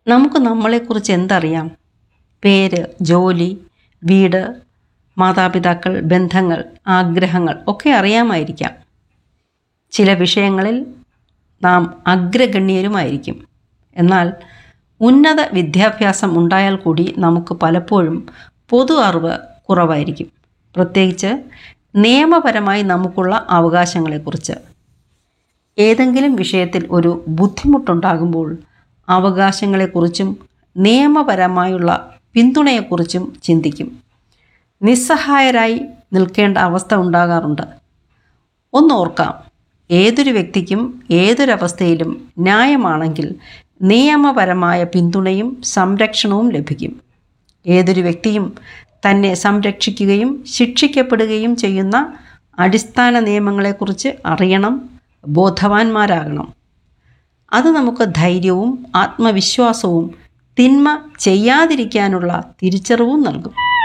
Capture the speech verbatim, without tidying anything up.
നമുക്ക് നമ്മളെക്കുറിച്ച് എന്തറിയാം? പേര്, ജോലി, വീട്, മാതാപിതാക്കൾ, ബന്ധങ്ങൾ, ആഗ്രഹങ്ങൾ ഒക്കെ അറിയാമായിരിക്കാം. ചില വിഷയങ്ങളിൽ നാം അഗ്രഗണ്യരുമായിരിക്കും. എന്നാൽ ഉന്നത വിദ്യാഭ്യാസം ഉണ്ടായാൽ കൂടി നമുക്ക് പലപ്പോഴും പൊതു അറിവ് കുറവായിരിക്കും, പ്രത്യേകിച്ച് നിയമപരമായി നമുക്കുള്ള അവകാശങ്ങളെക്കുറിച്ച്. ഏതെങ്കിലും വിഷയത്തിൽ ഒരു ബുദ്ധിമുട്ടുണ്ടാകുമ്പോൾ അവകാശങ്ങളെക്കുറിച്ചും നിയമപരമായുള്ള പിന്തുണയെക്കുറിച്ചും ചിന്തിക്കും. നിസ്സഹായരായി നിൽക്കേണ്ട അവസ്ഥ ഉണ്ടാകാറുണ്ട്. ഒന്നോർക്കാം, ഏതൊരു വ്യക്തിക്കും ഏതൊരവസ്ഥയിലും ന്യായമാണെങ്കിൽ നിയമപരമായ പിന്തുണയും സംരക്ഷണവും ലഭിക്കും. ഏതൊരു വ്യക്തിയും തന്നെ സംരക്ഷിക്കുകയും ശിക്ഷിക്കപ്പെടുകയും ചെയ്യുന്ന അടിസ്ഥാന നിയമങ്ങളെക്കുറിച്ച് അറിയണം, ബോധവാന്മാരാകണം. അത് നമുക്ക് ധൈര്യവും ആത്മവിശ്വാസവും തിന്മ ചെയ്യാതിരിക്കാനുള്ള തിരിച്ചറിവും നൽകും.